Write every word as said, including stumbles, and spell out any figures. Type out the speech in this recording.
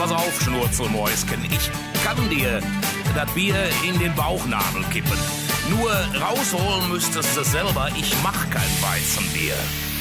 pass auf, Schnurzelmäuschen, ich kann dir das Bier in den Bauchnabel kippen. Nur rausholen müsstest du selber, ich mach kein Weizenbier.